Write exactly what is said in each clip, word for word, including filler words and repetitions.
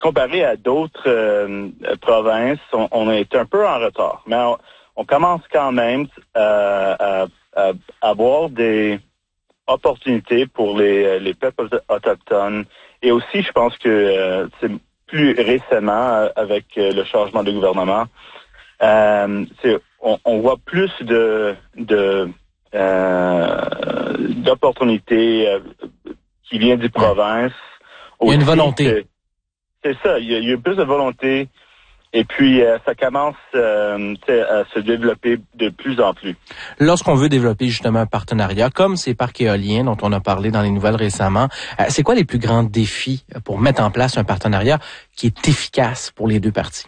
comparé à d'autres euh, provinces, on, on est un peu en retard. Mais on, on commence quand même euh, à, à, à avoir des opportunités pour les, les peuples autochtones. Et aussi, je pense que euh, c'est plus récemment, avec euh, le changement de gouvernement, euh, c'est, on, on voit plus de, de euh, d'opportunités euh, qui viennent du province. Il y a une volonté. Que, c'est ça, il y, a, il y a plus de volonté. Et puis, euh, ça commence euh, à se développer de plus en plus. Lorsqu'on veut développer justement un partenariat, comme ces parcs éoliens dont on a parlé dans les nouvelles récemment, euh, c'est quoi les plus grands défis pour mettre en place un partenariat qui est efficace pour les deux parties?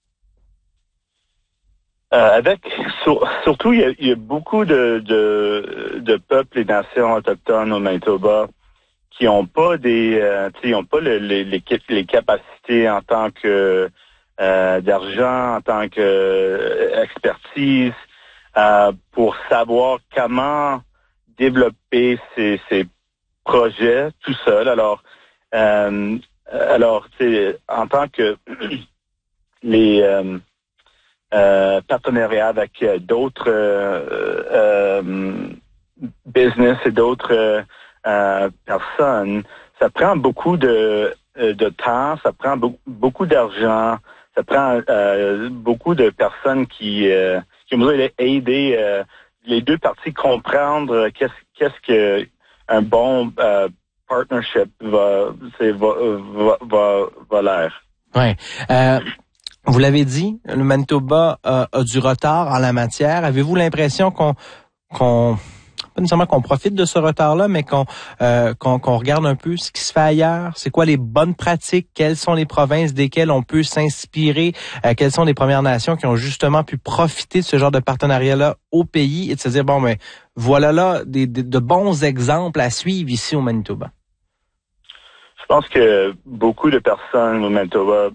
Euh, avec sur, surtout, il y, a, il y a beaucoup de, de, de peuples et nations autochtones au Manitoba qui n'ont pas des, euh, tu sais, ils ont pas le, les, les, les capacités en tant que Euh, d'argent, en tant que euh, expertise, euh, pour savoir comment développer ces, ces projets tout seul. Alors, euh, alors, c'est en tant que les euh, euh, partenariats avec d'autres euh, euh, business et d'autres euh, euh, personnes, ça prend beaucoup de de temps, ça prend beaucoup, beaucoup d'argent. Ça prend euh, beaucoup de personnes qui, euh, qui ont besoin d'aider euh, les deux parties comprendre qu'est-ce, qu'est-ce que un bon euh, partnership va, c'est, va, va, va, va l'air. Ouais. Euh, vous l'avez dit, le Manitoba a, a du retard en la matière. Avez-vous l'impression qu'on, qu'on pas nécessairement qu'on profite de ce retard-là, mais qu'on, euh, qu'on, qu'on regarde un peu ce qui se fait ailleurs. C'est quoi les bonnes pratiques? Quelles sont les provinces desquelles on peut s'inspirer? Euh, quelles sont les Premières Nations qui ont justement pu profiter de ce genre de partenariat-là au pays et de se dire, bon, ben voilà là des, des, de bons exemples à suivre ici au Manitoba? Je pense que beaucoup de personnes au Manitoba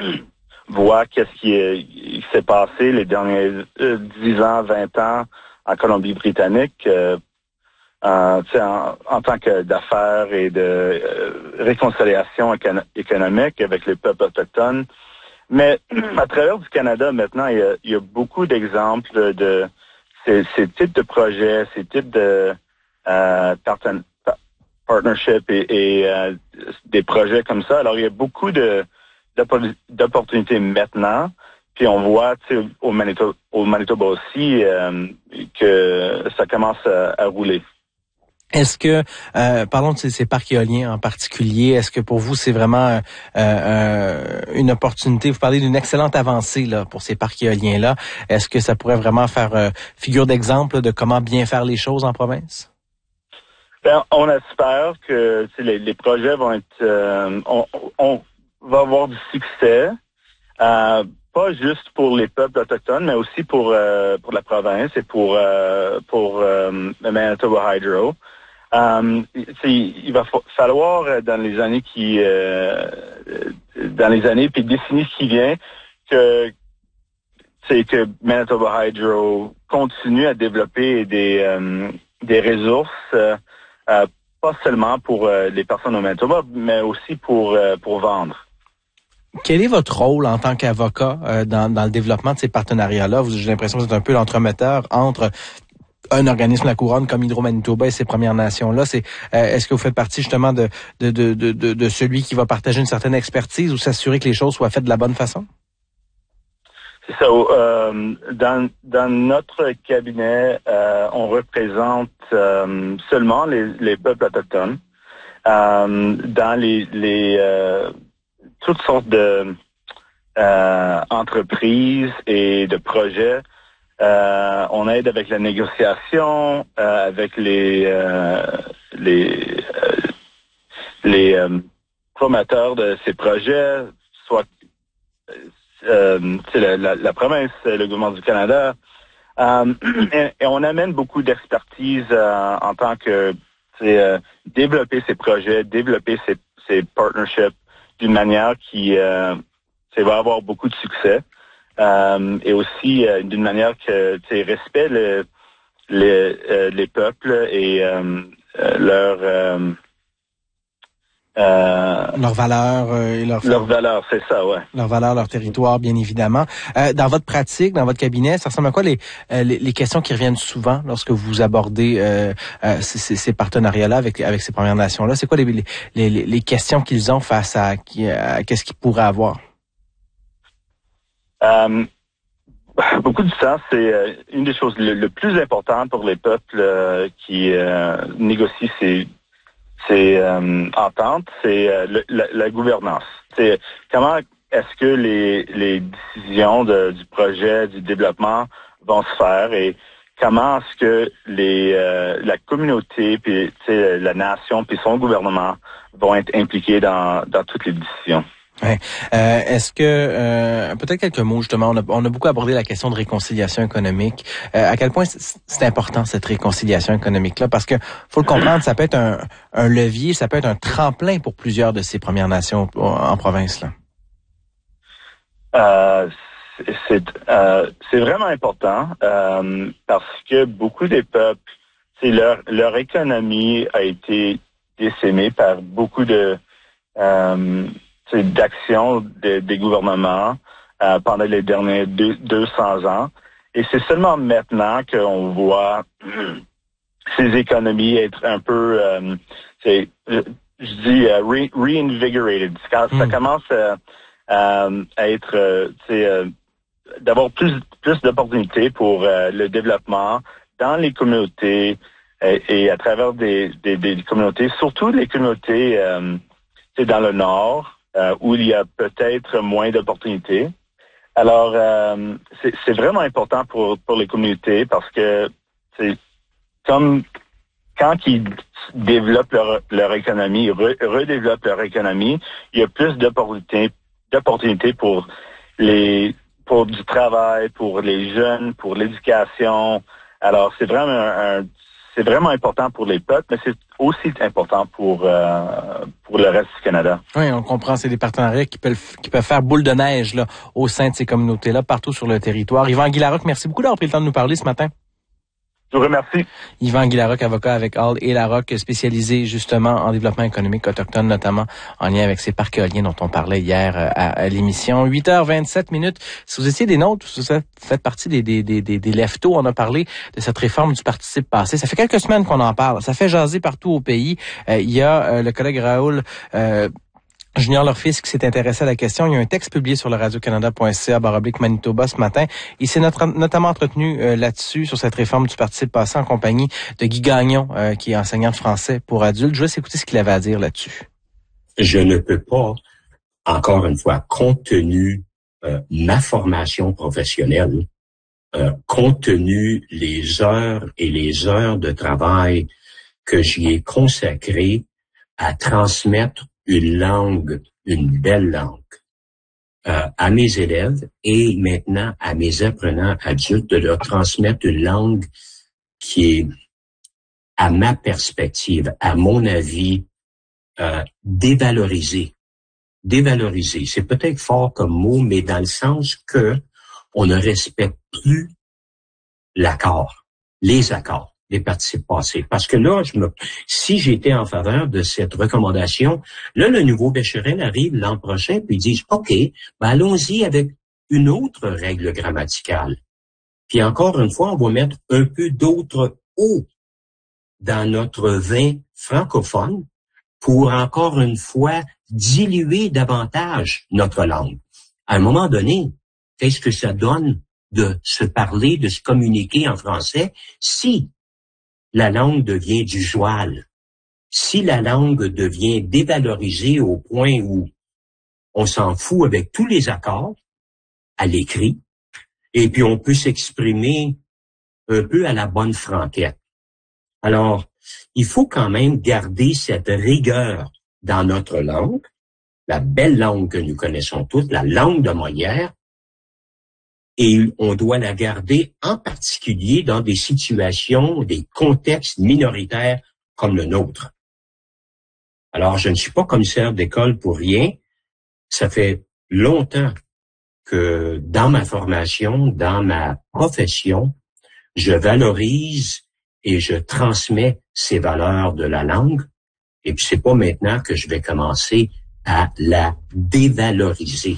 voient qu'est-ce qui, est, qui s'est passé les derniers euh, dix ans, vingt ans en Colombie-Britannique. Euh, Euh, en, en tant que d'affaires et de euh, réconciliation écon- économique avec les peuples autochtones. Mais à travers du Canada, maintenant, il y a, il y a beaucoup d'exemples de, de ces, ces types de projets, ces types de euh, parten- partnerships et, et euh, des projets comme ça. Alors, il y a beaucoup de d'opportunités maintenant. Puis on voit au Manitoba, au Manitoba aussi euh, que ça commence à, à rouler. Est-ce que, euh, parlons de ces, ces parcs éoliens en particulier, est-ce que pour vous c'est vraiment euh, euh, une opportunité, vous parlez d'une excellente avancée là pour ces parcs éoliens-là, est-ce que ça pourrait vraiment faire euh, figure d'exemple de comment bien faire les choses en province? Ben, on espère que les, les projets vont être, euh, on, on va avoir du succès, euh, pas juste pour les peuples autochtones, mais aussi pour euh, pour la province et pour euh, pour euh, le Manitoba Hydro. Um, il va falloir dans les années qui, euh, dans les années puis décennies qui viennent, que c'est que Manitoba Hydro continue à développer des euh, des ressources, euh, euh, pas seulement pour euh, les personnes au Manitoba, mais aussi pour euh, pour vendre. Quel est votre rôle en tant qu'avocat euh, dans dans le développement de ces partenariats-là? Vous, j'ai l'impression que vous êtes un peu l'entremetteur entre un organisme la couronne comme Hydro-Manitoba et ces Premières Nations-là, c'est euh, est-ce que vous faites partie justement de, de de de de celui qui va partager une certaine expertise ou s'assurer que les choses soient faites de la bonne façon? C'est ça. Euh, dans dans notre cabinet, euh, on représente euh, seulement les, les peuples autochtones euh, dans les les euh, toutes sortes de euh, entreprises et de projets. Euh, on aide avec la négociation, euh, avec les euh, les euh, les euh, promoteurs de ces projets, soit euh, la, la, la province, le gouvernement du Canada, euh, et, et on amène beaucoup d'expertise euh, en tant que euh, développer ces projets, développer ces, ces partnerships d'une manière qui euh, va avoir beaucoup de succès. Euh, et aussi euh, d'une manière que tu sais, respecte le, le, euh, les peuples et euh, euh, leur euh, Euh, leurs valeurs euh, et leurs leurs valeurs, c'est ça, ouais. Leurs valeurs, leur territoire, bien évidemment. Euh, dans votre pratique, dans votre cabinet, ça ressemble à quoi les, euh, les, les questions qui reviennent souvent lorsque vous abordez euh, euh, ces, ces partenariats-là avec, avec ces Premières Nations-là? C'est quoi les, les, les, les questions qu'ils ont face à, à qu'est-ce qu'ils pourraient avoir? Euh, beaucoup de temps, c'est euh, une des choses le, le plus importantes pour les peuples euh, qui euh, négocient ces C'est euh, entente, c'est euh, le, la, la gouvernance. C'est comment est-ce que les, les décisions de, du projet, du développement vont se faire et comment est-ce que les euh, la communauté, puis la nation, puis son gouvernement vont être impliqués dans, dans toutes les décisions. Ouais. Euh, est-ce que euh, peut-être quelques mots justement, on a, on a beaucoup abordé la question de réconciliation économique. Euh, à quel point c'est, c'est important cette réconciliation économique-là? Parce que faut le comprendre, ça peut être un, un levier, ça peut être un tremplin pour plusieurs de ces Premières Nations en, en province là. Euh, c'est c'est, euh, c'est vraiment important euh, parce que beaucoup des peuples, c'est leur leur économie a été décimée par beaucoup de euh, d'actions de, des gouvernements euh, pendant les derniers deux, deux cents ans. Et c'est seulement maintenant qu'on voit ces économies être un peu, euh, c'est, je, je dis, uh, re, reinvigorated. Quand mm. ça commence à, euh, à être, euh, euh, d'avoir plus, plus d'opportunités pour euh, le développement dans les communautés et, et à travers des, des, des communautés, surtout les communautés euh, dans le nord, Euh, où il y a peut-être moins d'opportunités. Alors, euh, c'est, c'est vraiment important pour, pour les communautés parce que c'est comme quand ils développent leur, leur économie, re, redéveloppent leur économie, il y a plus d'opportunités, d'opportunités pour les pour du travail, pour les jeunes, pour l'éducation. Alors, c'est vraiment un, un c'est vraiment important pour les peuples, mais c'est aussi important pour euh, pour le reste du Canada. Oui, on comprend. C'est des partenariats qui peuvent qui peuvent faire boule de neige là au sein de ces communautés-là, partout sur le territoire. Yvan Guy-Larocque, merci beaucoup d'avoir pris le temps de nous parler ce matin. Je vous remercie. Yvan Guy-Larocque, avocat avec Hall et Larocque, spécialisé justement en développement économique autochtone, notamment en lien avec ces parcs éoliens dont on parlait hier à, à l'émission. huit heures vingt-sept minutes. Si vous étiez des nôtres, si vous faites partie des, des, des, des, des leftos, on a parlé de cette réforme du participe passé. Ça fait quelques semaines qu'on en parle. Ça fait jaser partout au pays. Euh, il y a euh, le collègue Raoul euh, Junior leur fils qui s'est intéressé à la question. Il y a un texte publié sur le radio-canada point c a baroblique Manitoba ce matin. Il s'est notre, notamment entretenu euh, là-dessus, sur cette réforme du participe passé en compagnie de Guy Gagnon, euh, qui est enseignant de français pour adultes. Je vais écouter ce qu'il avait à dire là-dessus. Je ne peux pas, encore une fois, compte tenu euh, ma formation professionnelle, euh, compte tenu les heures et les heures de travail que j'y ai consacrées à transmettre une langue, une belle langue, euh, à mes élèves et maintenant à mes apprenants adultes, de leur transmettre une langue qui est, à ma perspective, à mon avis, euh, dévalorisée. Dévalorisée, c'est peut-être fort comme mot, mais dans le sens que on ne respecte plus l'accord, les accords. Les participes passés. Parce que là, je me, si j'étais en faveur de cette recommandation, là, le nouveau Becherel arrive l'an prochain, puis ils disent, OK, ben allons-y avec une autre règle grammaticale. Puis encore une fois, on va mettre un peu d'autres eau dans notre vin francophone pour encore une fois diluer davantage notre langue. À un moment donné, qu'est-ce que ça donne de se parler, de se communiquer en français si la langue devient du joual, si la langue devient dévalorisée au point où on s'en fout avec tous les accords à l'écrit, et puis on peut s'exprimer un peu à la bonne franquette. Alors, il faut quand même garder cette rigueur dans notre langue, la belle langue que nous connaissons toutes, la langue de Molière, et on doit la garder en particulier dans des situations, des contextes minoritaires comme le nôtre. Alors, je ne suis pas commissaire d'école pour rien. Ça fait longtemps que dans ma formation, dans ma profession, je valorise et je transmets ces valeurs de la langue Et puis c'est pas maintenant que je vais commencer à la dévaloriser.